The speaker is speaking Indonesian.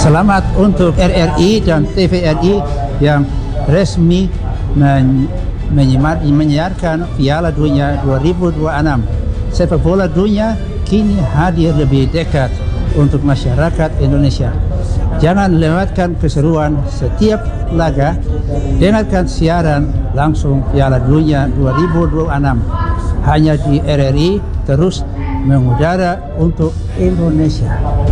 Selamat untuk RRI dan TVRI yang resmi menyiarkan Piala Dunia 2026. Sepak bola dunia kini hadir lebih dekat untuk masyarakat Indonesia. Jangan lewatkan keseruan setiap laga. Dengarkan siaran langsung Piala Dunia 2026 hanya di RRI, terus mengudara untuk Indonesia.